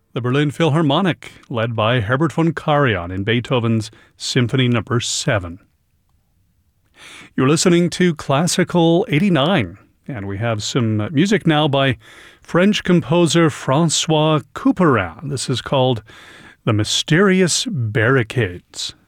the Berlin Philharmonic, led by Herbert von Karajan in Beethoven's Symphony No. 7. You're listening to Classical 89, and we have some music now by French composer Francois Couperin. This is called The Mysterious Barricades.